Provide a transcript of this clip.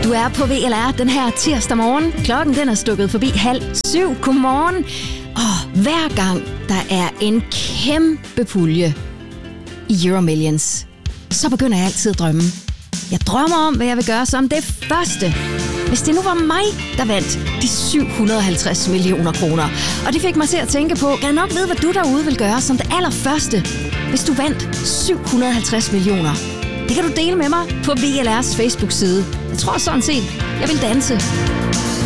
Du er på VLR den her tirsdag morgen. Klokken den er stukket forbi 6:30. Godmorgen. Og hver gang der er en kæmpe pulje i Euro Millions, så begynder jeg altid at drømme. Jeg drømmer om, hvad jeg vil gøre som det første. Hvis det nu var mig, der vandt de 750 millioner kroner. Og det fik mig til at tænke på, kan jeg nok vide, hvad du derude vil gøre som det allerførste, hvis du vandt 750 millioner. Det kan du dele med mig på VLR's Facebook-side. Jeg tror sådan set, jeg vil danse.